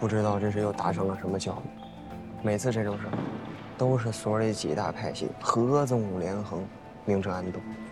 不知道这是又打上了什么交易。每次这种事儿，都是所里几大派系合纵连横，明争暗斗。